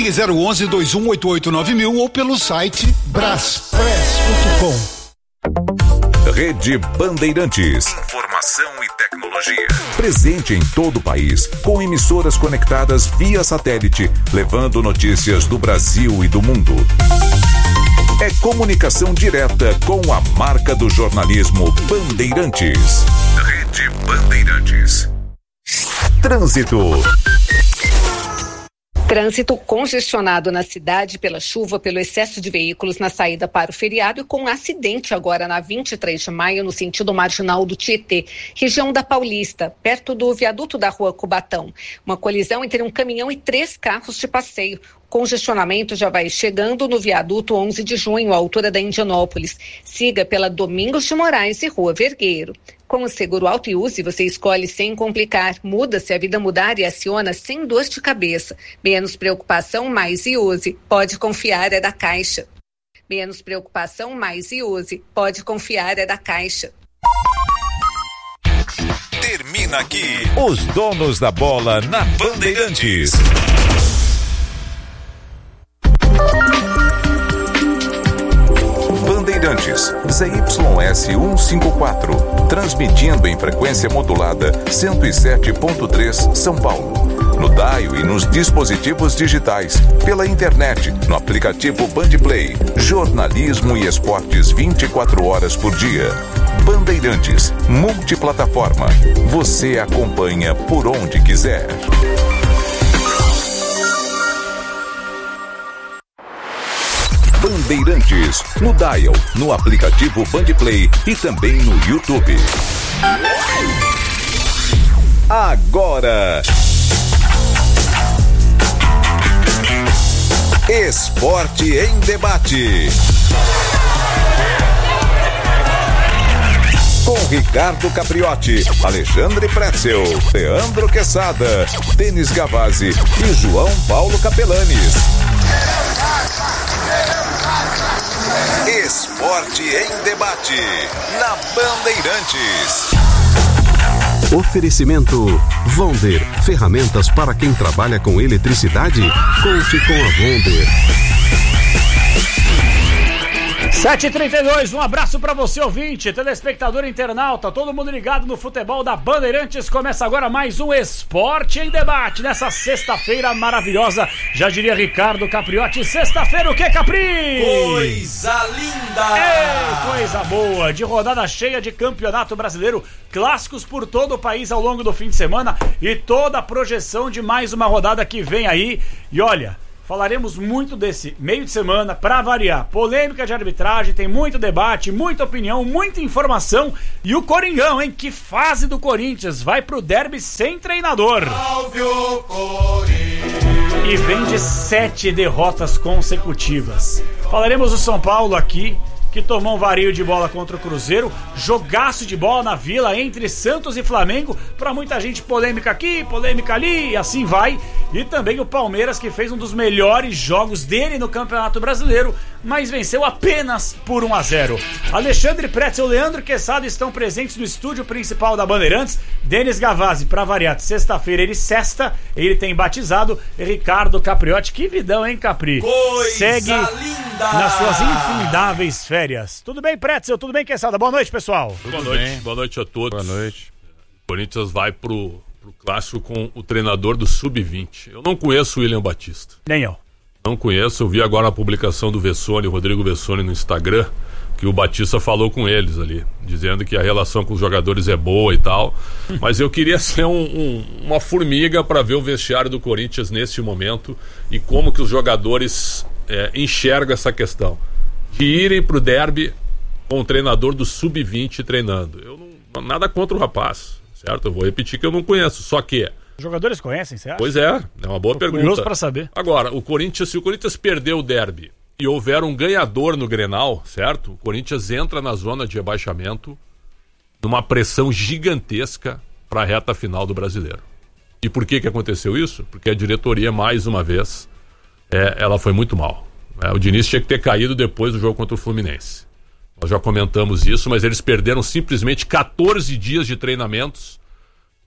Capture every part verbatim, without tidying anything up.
Ligue zero onze, dois um oito oito nove mil ou pelo site braspress ponto com. Rede Bandeirantes. Informação e tecnologia. Presente em todo o país, com emissoras conectadas via satélite, levando notícias do Brasil e do mundo. É comunicação direta com a marca do jornalismo Bandeirantes. Rede Bandeirantes. Trânsito. Trânsito congestionado na cidade pela chuva, pelo excesso de veículos na saída para o feriado e com um acidente agora na vinte e três de maio no sentido marginal do Tietê, região da Paulista, perto do viaduto da rua Cubatão. Uma colisão entre um caminhão e três carros de passeio. Congestionamento já vai chegando no viaduto onze de junho, à altura da Indianópolis. Siga pela Domingos de Moraes e Rua Vergueiro. Com o seguro Auto e Use, você escolhe sem complicar. Muda se a vida mudar e aciona sem dor de cabeça. Menos preocupação, mais I Use. Pode confiar, é da Caixa. Menos preocupação, mais I Use. Pode confiar, é da Caixa. Termina aqui os donos da bola na Bandeirantes. Bandeirantes, Z Y S cento e cinquenta e quatro, transmitindo em frequência modulada cento e sete ponto três São Paulo. No dial e nos dispositivos digitais, pela internet, no aplicativo Bandplay, jornalismo e esportes vinte e quatro horas por dia. Bandeirantes, multiplataforma. Você acompanha por onde quiser. Bandeirantes, no dial, no aplicativo Bandplay e também no YouTube. Agora, Esporte em Debate. Com Ricardo Capriotti, Alexandre Pretzel, Leandro Quesada, Denis Gavazzi e João Paulo Capelanes. Esporte em Debate, na Bandeirantes. Oferecimento Vonder, ferramentas para quem trabalha com eletricidade. Conte com a Vonder. sete e trinta e dois, um abraço pra você, ouvinte, telespectador, internauta, todo mundo ligado no futebol da Bandeirantes. Começa agora mais um Esporte em Debate, nessa sexta-feira maravilhosa, já diria Ricardo Capriotti. Sexta-feira o que, Capri? Coisa linda! Ei, coisa boa, de rodada cheia de campeonato brasileiro, clássicos por todo o país ao longo do fim de semana e toda a projeção de mais uma rodada que vem aí. E olha, falaremos muito desse meio de semana, pra variar. Polêmica de arbitragem, tem muito debate, muita opinião, muita informação. E o Coringão, hein? Que fase do Corinthians. Vai pro derby sem treinador. E vem de sete derrotas consecutivas. Falaremos do São Paulo aqui, que tomou um vareio de bola contra o Cruzeiro, jogaço de bola na Vila entre Santos e Flamengo, pra muita gente polêmica aqui, polêmica ali, e assim vai. E também o Palmeiras, que fez um dos melhores jogos dele no Campeonato Brasileiro, mas venceu apenas por um a zero. Alexandre Pretzel e Leandro Quesada estão presentes no estúdio principal da Bandeirantes. Denis Gavazzi, pra variar, sexta-feira ele sexta, ele tem batizado. Ricardo Capriotti, que vidão, hein, Capri? Coisa Segue linda! nas suas infindáveis férias. Tudo bem, Pretzel? Tudo bem, Quesada? Boa noite, pessoal. Boa noite, boa noite a todos. Boa noite. O Corinthians vai pro, pro clássico com o treinador do sub vinte. Eu não conheço o William Batista. Nem eu. Não conheço, eu vi agora a publicação do Vessone, o Rodrigo Vessone no Instagram, que o Batista falou com eles ali, dizendo que a relação com os jogadores é boa e tal, mas eu queria ser um, um, uma formiga para ver o vestiário do Corinthians nesse momento e como que os jogadores é, enxergam essa questão de irem pro derby com o treinador do sub vinte treinando. Eu não, nada contra o rapaz, certo? Eu vou repetir que eu não conheço, só que os jogadores conhecem, você acha? Pois é, é uma boa Tô pergunta. curioso pra saber. Agora, o Corinthians, se o Corinthians perder o derby e houver um ganhador no Grenal, certo? O Corinthians entra na zona de rebaixamento numa pressão gigantesca para a reta final do Brasileiro. E por que que aconteceu isso? Porque a diretoria, mais uma vez, é, ela foi muito mal. Né? O Diniz tinha que ter caído depois do jogo contra o Fluminense. Nós já comentamos isso, mas eles perderam simplesmente catorze dias de treinamentos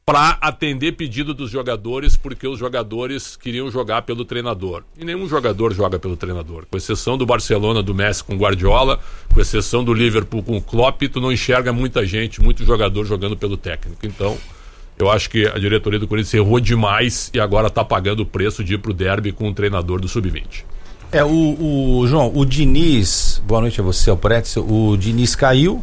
para atender pedido dos jogadores, porque os jogadores queriam jogar pelo treinador. E nenhum jogador joga pelo treinador. Com exceção do Barcelona, do Messi com Guardiola, com exceção do Liverpool com o Klopp, tu não enxerga muita gente, muito jogador jogando pelo técnico. Então, eu acho que a diretoria do Corinthians errou demais e agora está pagando o preço de ir pro derby com o treinador do sub vinte. É, o, o João, o Diniz, boa noite a você, ao Pretzel, o Diniz caiu,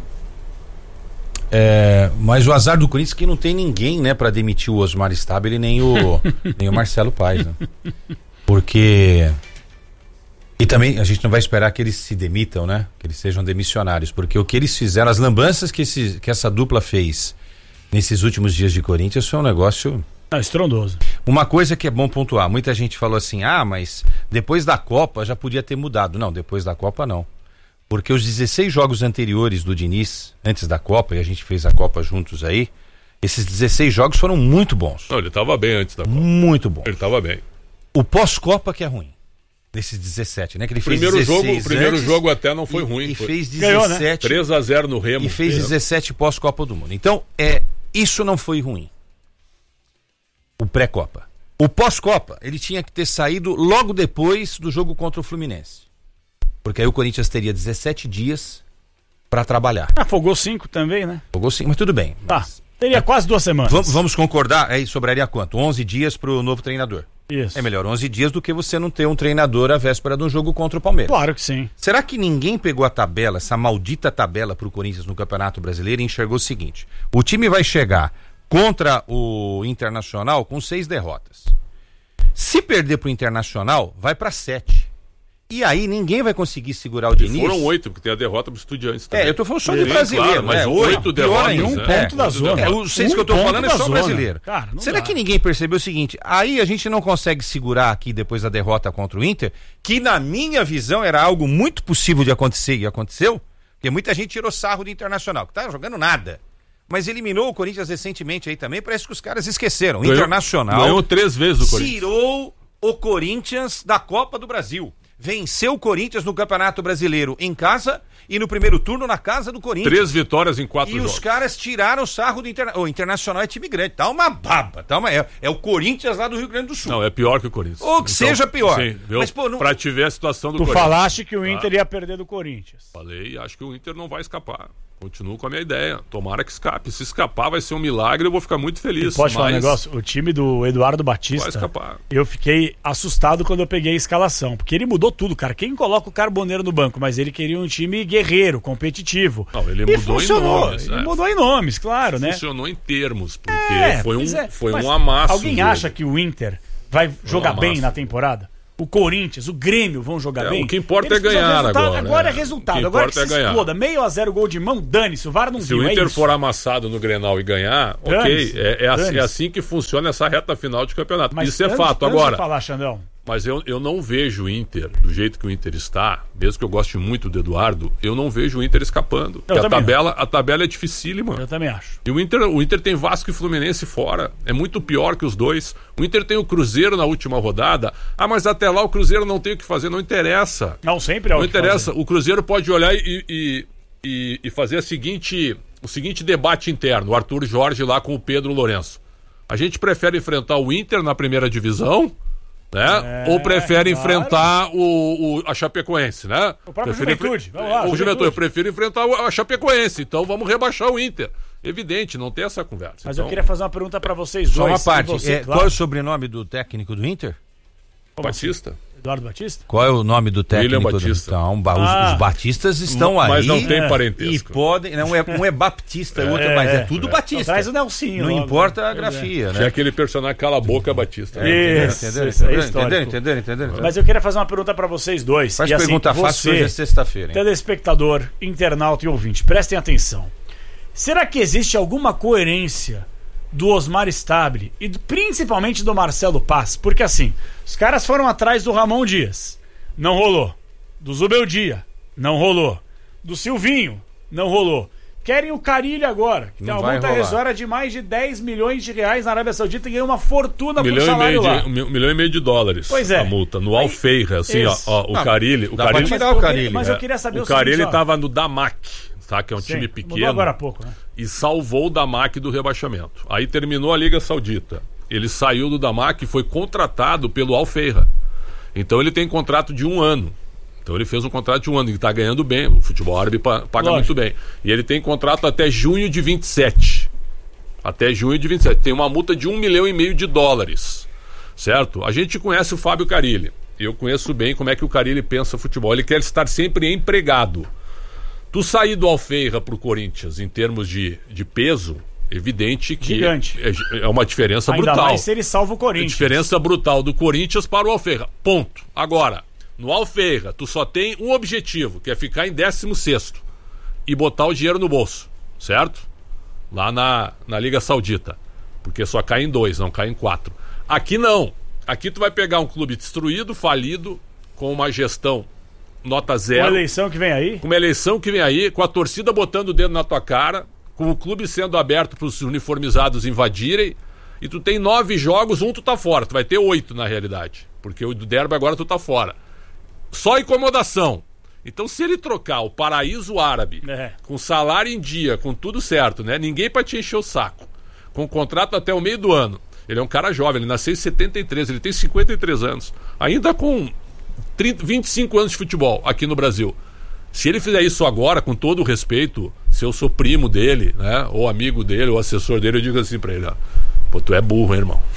é, mas o azar do Corinthians é que não tem ninguém, né, para demitir o Osmar Stabile nem o, nem o Marcelo Paes, né? Porque... E também a gente não vai esperar que eles se demitam, né? Que eles sejam demissionários, porque o que eles fizeram, as lambanças que, esse, que essa dupla fez nesses últimos dias de Corinthians foi um negócio... Ah, estrondoso. Uma coisa que é bom pontuar, muita gente falou assim, ah, mas depois da Copa já podia ter mudado. Não, depois da Copa não. Porque os dezesseis jogos anteriores do Diniz, antes da Copa, e a gente fez a Copa juntos aí, esses dezesseis jogos foram muito bons. Não, ele estava bem antes da Copa. Muito bom. Ele estava bem. O pós-Copa que é ruim. Desses dezessete, né? Que ele fez primeiro jogo, o primeiro antes, jogo até não foi e, ruim. E foi. fez dezessete. Ganhou, né? três a zero no Remo. E fez dezessete pós-Copa do Mundo. Então, é, isso não foi ruim. O pré-Copa. O pós-Copa, ele tinha que ter saído logo depois do jogo contra o Fluminense. Porque aí o Corinthians teria dezessete dias para trabalhar. Ah, folgou cinco também, né? Folgou cinco, mas tudo bem. Tá, Mas, teria é, quase duas semanas. Vamos, vamos concordar, aí sobraria quanto? onze dias pro novo treinador. Isso. É melhor onze dias do que você não ter um treinador à véspera de um jogo contra o Palmeiras. Claro que sim. Será que ninguém pegou a tabela, essa maldita tabela pro Corinthians no Campeonato Brasileiro e enxergou o seguinte? O time vai chegar contra o Internacional com seis derrotas. Se perder pro Internacional, vai para sete. E aí ninguém vai conseguir segurar o E Diniz. foram oito, porque tem a derrota pro Estudiantes também. É, eu tô falando só de Sim, brasileiro, claro, mas né? oito derrotas, em um né? ponto É, da zona. É, os seis Um que eu tô ponto falando é da só zona. brasileiro. Cara, não Será dá. que ninguém percebeu o seguinte? Aí a gente não consegue segurar aqui depois da derrota contra o Inter, que na minha visão era algo muito possível de acontecer e aconteceu, porque muita gente tirou sarro do Internacional, que tá jogando nada. Mas eliminou o Corinthians recentemente aí também, parece que os caras esqueceram. O Ganhou- Internacional Ganhou três vezes o Corinthians. tirou o Corinthians da Copa do Brasil. Venceu o Corinthians no Campeonato Brasileiro em casa e no primeiro turno na casa do Corinthians. Três vitórias em quatro E jogos. os caras tiraram o sarro do Internacional. O Internacional é time grande, tá uma baba. Tá uma... é, é o Corinthians lá do Rio Grande do Sul. Não, é pior que o Corinthians. Ou que seja pior. Sim, viu? Mas, pô, não- Pra te ver a situação do Tu Corinthians. falaste que o Inter ia perder do Corinthians. Falei, acho que o Inter não vai escapar. Continuo com a minha ideia. Tomara que escape. Se escapar vai ser um milagre, eu vou ficar muito feliz. Pode falar um mas negócio? O time do Eduardo vai Batista, escapar. eu fiquei assustado quando eu peguei a escalação, porque ele mudou tudo, cara. Quem coloca o Carboneiro no banco? Mas ele queria um time guerreiro, competitivo. Não, ele e mudou em funcionou. nomes, Ele é. mudou em nomes, claro, né? Funcionou em termos, porque É, foi um, pois é. foi Mas um amasso. Alguém o jogo. acha que o Inter vai jogar amasso. bem na temporada? O Corinthians, o Grêmio vão jogar É, bem? o que importa Eles é ganhar precisam resultado. agora, Agora é. é resultado. O que Agora que importa se é ganhar. exploda. Meio a zero gol de mão, dane-se. O V A R não Se viu, o é Inter isso. for amassado no Grenal e ganhar, ok. Dane-se, É, é assim, dane-se. é assim que funciona essa reta final de campeonato. Mas Isso é antes- fato. antes de Agora, falar, Xandão, mas eu, eu não vejo o Inter, do jeito que o Inter está, mesmo que eu goste muito do Eduardo, eu não vejo o Inter escapando. Porque a também não. tabela, a tabela é dificílima. eu também acho. E o Inter, o Inter tem Vasco e Fluminense fora. É muito pior que os dois. O Inter tem o Cruzeiro na última rodada. Ah, mas até lá o Cruzeiro não tem o que fazer. Não interessa. Não, sempre é o Não que interessa. fazer. O Cruzeiro pode olhar e, e, e, e fazer a seguinte, o seguinte debate interno. O Arthur Jorge lá com o Pedro Lourenço. A gente prefere enfrentar o Inter na primeira divisão, né? É, Ou prefere claro. enfrentar o, o, a Chapecoense, né? O próprio Prefere Juventude. enfre- Vamos lá, o Juventude. Juventude. Eu prefiro enfrentar o- a Chapecoense. Então vamos rebaixar o Inter. Evidente, não tem essa conversa. Mas então, eu queria fazer uma pergunta pra vocês Só dois. uma parte. e você, É, claro. Qual é o sobrenome do técnico do Inter? Como assim? Batista. Eduardo Batista? Qual é o nome do técnico? William do... Batista. Então, ba- os, Ah. os batistas estão Mas aí. não tem É. E parentesco. podem. Não é, um é baptista, o outro é, mas é tudo Então, batista. traz o Nelsinho. Não logo. importa a Pois é. grafia, Tinha né? aquele personagem Cala a Boca Batista. né? Isso, Entenderam? isso é Entenderam? histórico. Entenderam? Entenderam? Entenderam? Mas eu queria fazer uma pergunta pra vocês dois. Faz E assim, pergunta fácil, hoje é você, sexta-feira. hein? telespectador, internauta e ouvinte, prestem atenção. Será que existe alguma coerência do Osmar Stabile e do- principalmente do Marcelo Paes? Porque assim, os caras foram atrás do Ramon Dias, não rolou. Do Zubeldia, não rolou. Do Silvinho, não rolou. Querem o Carille agora, que Não tem uma vai multa rolar. rescisória de mais de dez milhões de reais na Arábia Saudita e ganhou uma fortuna Um por milhão, e salário meio lá. de, um mi- um milhão e meio de dólares. Pois é. A multa. No Aí- Alfeira, assim, ó, Isso. ó. O Não, Carille. O dá pra Carille, tirar Mas o eu Carille. queria- Mas eu é, queria saber o, o Carille seguinte, ó. tava no Damac. tá? Que é um Sim, time mudou pequeno. agora há pouco, né? E salvou o Damac do rebaixamento. Aí terminou a Liga Saudita. Ele saiu do Damac e foi contratado pelo Al Feira. Então ele tem contrato de um ano. Então ele fez um contrato de um ano e está ganhando bem. O futebol árabe pa- paga Lógico. muito bem. E ele tem contrato até junho de vinte e sete. Até junho de vinte e sete. Tem uma multa de um milhão e meio de dólares. Certo? A gente conhece o Fábio Carille. Eu conheço bem como é que o Carille pensa futebol. Ele quer estar sempre empregado. Tu sair do Al Feira pro Corinthians em termos de, de peso, evidente que Gigante. É, é uma diferença Ainda brutal. mais se ele salva o Corinthians. A diferença brutal do Corinthians para o Al Feira. Ponto. Agora, no Al Feira, tu só tem um objetivo, que é ficar em décimo sexto e botar o dinheiro no bolso, certo? Lá na, na Liga Saudita. Porque só cai em dois, não cai em quatro. Aqui não. Aqui tu vai pegar um clube destruído, falido, com uma gestão nota zero. Com a eleição que vem aí? Com uma eleição que vem aí, com a torcida botando o dedo na tua cara, com o clube sendo aberto para os uniformizados invadirem, e tu tem nove jogos, um tu tá fora. Tu vai ter oito na realidade. Porque o do derby agora tu tá fora. Só incomodação. Então, se ele trocar o paraíso árabe, é. com salário em dia, com tudo certo, né? Ninguém pra te encher o saco. Com contrato até o meio do ano. Ele é um cara jovem, ele nasceu em setenta e três, ele tem cinquenta e três anos. Ainda com trinta, vinte e cinco anos de futebol aqui no Brasil. Se ele fizer isso agora, com todo o respeito, se eu sou primo dele, né? Ou amigo dele, ou assessor dele, eu digo assim pra ele, ó. Pô, tu é burro, hein, irmão?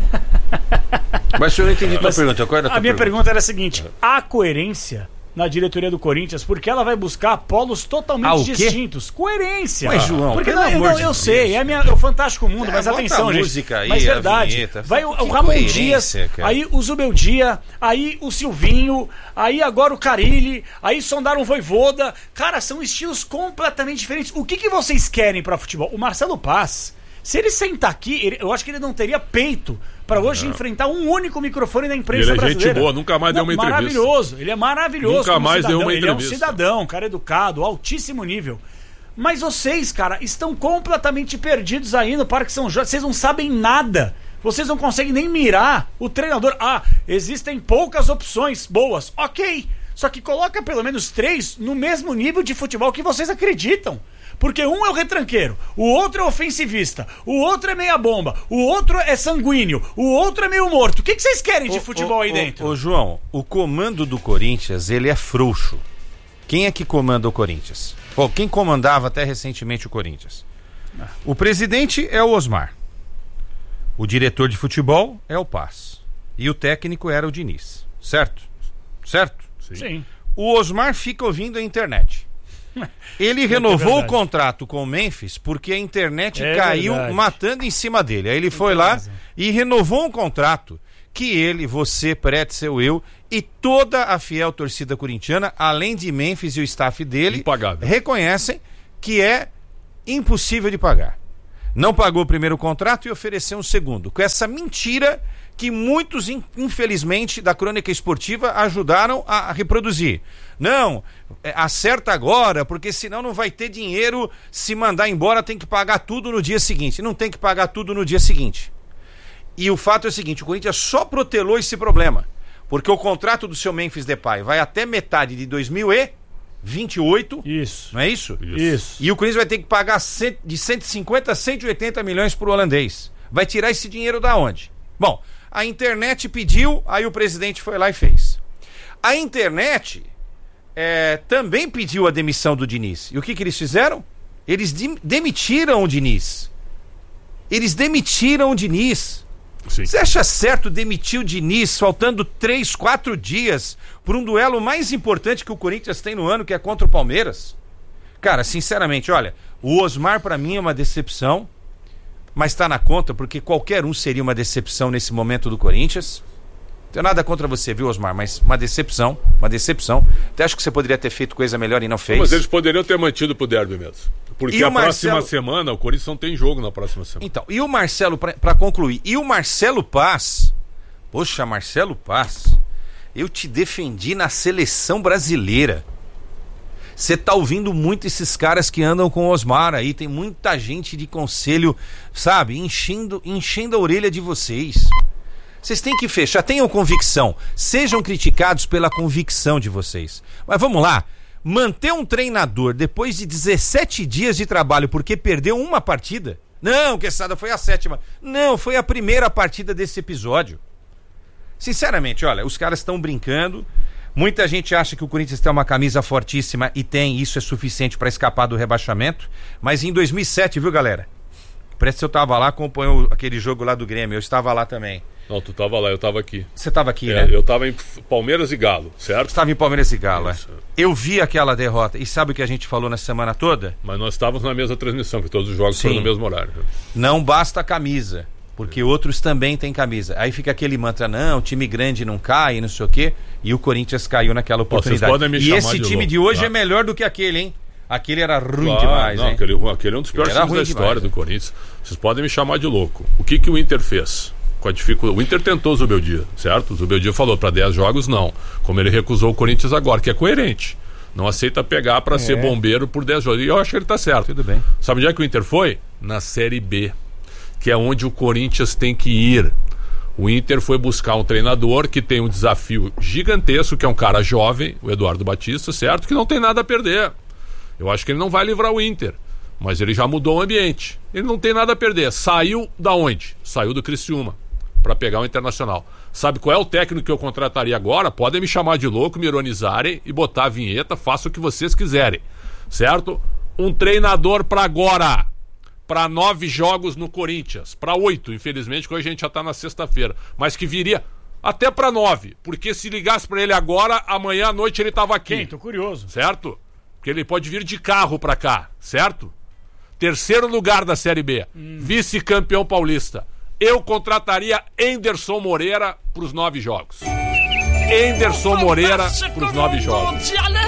Mas eu não entendi a tua pergunta. Qual era a tua A minha pergunta? pergunta era a seguinte: há coerência na diretoria do Corinthians, porque ela vai buscar polos totalmente ah, o quê? distintos. Coerência. Mas, João, porque pelo não, eu, amor não, de eu Deus. sei, é, minha, é o Fantástico Mundo, É, mas bota atenção, a gente. música aí, mas a verdade. vinheta. Vai o, Que o Ramon coerência, Dias, cara. aí o Zubeldia, aí o Silvinho, aí agora o Carille, aí sondaram o Voivoda. Cara, são estilos completamente diferentes. O que, que vocês querem pra futebol? O Marcelo Paz, se ele sentar aqui, ele, eu acho que ele não teria peito pra hoje enfrentar um único microfone da imprensa Ele é brasileira. gente boa, nunca mais deu uma entrevista. Maravilhoso, ele é maravilhoso. Nunca como mais cidadão. deu uma Ele é um entrevista. cidadão, um cara educado, altíssimo nível. Mas vocês, cara, estão completamente perdidos aí no Parque São Jorge. Vocês não sabem nada. Vocês não conseguem nem mirar o treinador. Ah, existem poucas opções boas. Ok. Só que coloca pelo menos três no mesmo nível de futebol que vocês acreditam. Porque um é o retranqueiro, o outro é ofensivista, o outro é meia bomba, o outro é sanguíneo, o outro é meio morto. O que, que vocês querem de Ô, futebol ô, aí ô, dentro? Ô, João, o comando do Corinthians, ele é frouxo. Quem é que comanda o Corinthians? Bom, quem comandava até recentemente o Corinthians? O presidente é o Osmar. O diretor de futebol é o Paz. E o técnico era o Diniz. Certo? Certo? Sim. Sim. O Osmar fica ouvindo a internet. Ele renovou o contrato com o Memphis porque a internet É caiu verdade. matando em cima dele. Aí ele foi lá e renovou um contrato que ele, você, Pretzel, eu e toda a fiel torcida corintiana, além de Memphis e o staff dele, Impagável. reconhecem que é impossível de pagar. Não pagou o primeiro contrato e ofereceu um segundo. Com essa mentira que muitos, in- infelizmente, da crônica esportiva ajudaram a reproduzir. Não, é, acerta agora, porque senão não vai ter dinheiro. Se mandar embora, tem que pagar tudo no dia seguinte. Não tem que pagar tudo no dia seguinte. E o fato é o seguinte, o Corinthians só protelou esse problema, porque o contrato do seu Memphis Depay vai até metade de dois mil e vinte e oito. Isso. Não é isso? Isso. E o Corinthians vai ter que pagar cem, de cento e cinquenta a cento e oitenta milhões pro holandês. Vai tirar esse dinheiro da onde? Bom, a internet pediu, aí o presidente foi lá e fez. A internet é, também pediu a demissão do Diniz. E o que, que eles fizeram? Eles de- demitiram o Diniz. Eles demitiram o Diniz. Sim. Você acha certo demitir o Diniz faltando três, quatro dias por um duelo mais importante que o Corinthians tem no ano, que é contra o Palmeiras? Cara, sinceramente, olha, o Osmar pra mim é uma decepção, mas tá na conta porque qualquer um seria uma decepção nesse momento do Corinthians. Não tenho nada contra você, viu, Osmar? Mas uma decepção, uma decepção. Até acho que você poderia ter feito coisa melhor e não fez. Mas eles poderiam ter mantido pro derby mesmo. Porque E o a próxima Marcelo- semana, o Corinthians não tem jogo na próxima semana. Então, e o Marcelo, pra, pra concluir, e o Marcelo Paz, poxa, Marcelo Paz, eu te defendi na seleção brasileira. Você tá ouvindo muito esses caras que andam com o Osmar aí, tem muita gente de conselho, sabe, enchendo, enchendo a orelha de vocês. Vocês têm que fechar, tenham convicção, sejam criticados pela convicção de vocês. Mas vamos lá, manter um treinador depois de dezessete dias de trabalho porque perdeu uma partida. Não, Quesada, foi a sétima. Não, foi a primeira partida desse episódio. Sinceramente, olha, os caras estão brincando. Muita gente acha que o Corinthians tem uma camisa fortíssima e tem, isso é suficiente para escapar do rebaixamento. Mas em dois mil e sete, viu, galera? Parece que eu tava lá, acompanhou aquele jogo lá do Grêmio. Eu estava lá também. Não, tu tava lá, eu tava aqui. Você tava aqui, é, né? Eu tava em Palmeiras e Galo, certo? Você tava em Palmeiras e Galo, é. Isso. Eu vi aquela derrota. E sabe o que a gente falou na semana toda? Mas nós estávamos na mesma transmissão, porque todos os jogos Sim. foram no mesmo horário. Não basta a camisa, porque é. outros também têm camisa. Aí fica aquele mantra, não, time grande não cai, não sei o quê. E o Corinthians caiu naquela oportunidade. Ó, me e esse de time louco, de hoje tá? é melhor do que aquele, hein? Aquele era ruim Claro, demais, não, hein? Aquele, aquele é um dos piores times da história demais, do Corinthians. Vocês podem me chamar de louco. O que, que o Inter fez? Com a dificuldade. O Inter tentou o Zubeldia, certo? O Zubeldia falou para dez jogos não. Como ele recusou o Corinthians agora, que é coerente. Não aceita pegar para é. ser bombeiro por dez jogos. E eu acho que ele tá certo. Tudo bem. Sabe onde é que o Inter foi? Na Série B, que é onde o Corinthians tem que ir. O Inter foi buscar um treinador que tem um desafio gigantesco, que é um cara jovem, o Eduardo Batista, certo? Que não tem nada a perder. Eu acho que ele não vai livrar o Inter, mas ele já mudou o ambiente. Ele não tem nada a perder. Saiu da onde? Saiu do Criciúma para pegar o Internacional. Sabe qual é o técnico que eu contrataria agora? Podem me chamar de louco, me ironizarem e botar a vinheta, faça o que vocês quiserem, certo? Um treinador para agora, para nove jogos no Corinthians, para oito, infelizmente, que hoje a gente já tá na sexta-feira, mas que viria até para nove, porque se ligasse para ele agora, amanhã à noite ele tava aqui. Quem? Tô curioso. Certo? Porque ele pode vir de carro para cá, certo? Terceiro lugar da Série B, hum. vice-campeão paulista. Eu contrataria Enderson Moreira para os nove jogos. Enderson Moreira para os nove jogos.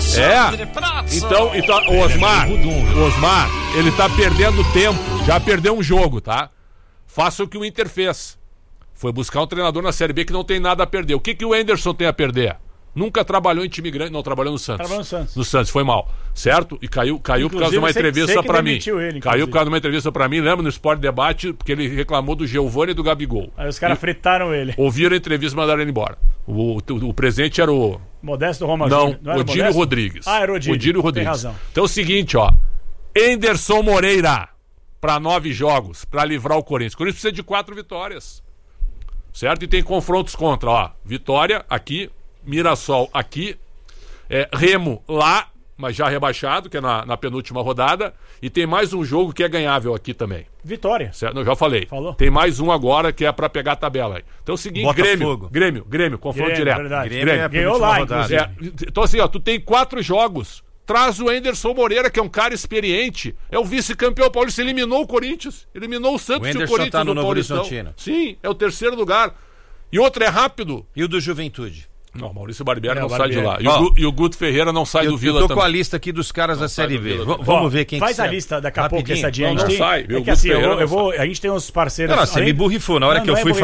É. Então, então o Osmar, o Osmar, ele tá perdendo tempo. Já perdeu um jogo, tá? Faça o que o Inter fez. Foi buscar um treinador na Série B que não tem nada a perder. O que, que o Enderson tem a perder? Nunca trabalhou em time grande, não, trabalhou no Santos. Trabalhou no Santos. No Santos, foi mal, certo? E caiu, caiu por causa de uma entrevista pra mim. Ele, caiu por causa de uma entrevista pra mim, lembra, no Sport Debate, porque ele reclamou do Giovani e do Gabigol. Aí os caras fritaram ele. Ouviram a entrevista e mandaram ele embora. O, o, o presente era o... Modesto Roma Não, Júnior. Não Odílio Rodrigues. Ah, era o Odílio. Odílio Rodrigues. Tem razão. Então é o seguinte, ó. Enderson Moreira pra nove jogos, pra livrar o Corinthians. O Corinthians precisa de quatro vitórias. Certo? E tem confrontos contra, ó. Vitória aqui, Mirassol aqui, é, Remo lá, mas já rebaixado, que é na, na penúltima rodada. E tem mais um jogo que é ganhável aqui também. Vitória. Certo? Eu já falei. Falou. Tem mais um agora que é pra pegar a tabela aí. Então é o seguinte, Grêmio, Grêmio, Grêmio, confronto Grêmio, direto. Verdade. Grêmio, Grêmio. Ganhou lá, inclusive. É, então assim, ó, tu tem quatro jogos. Traz o Enderson Moreira, que é um cara experiente. É o vice-campeão paulista. Eliminou o Corinthians. Eliminou o Santos o e o Corinthians tá no, no Novo Paulistão. Horizontino. Sim, é o terceiro lugar. E outro é rápido. E o do Juventude? Não, Maurício Barbieri é, não Barbieri. sai de lá. E, oh, o, e o Guto Ferreira não sai eu, do Vila também. Eu tô também. com a lista aqui dos caras não da Série B. V. Vamos Ó, ver quem faz que a serve. lista daqui a pouco, essa dia Não, a gente não tem. sai, É viu? que assim, Guto eu, Ferreira eu vou, sai. a gente tem uns parceiros... Não, não, você além... me burrifou. Na hora não, que eu não fui é